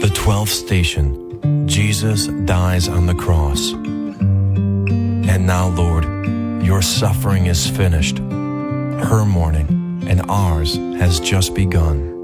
The 12th station, Jesus dies on the cross. And now, Lord, your suffering is finished. Her mourning and ours has just begun.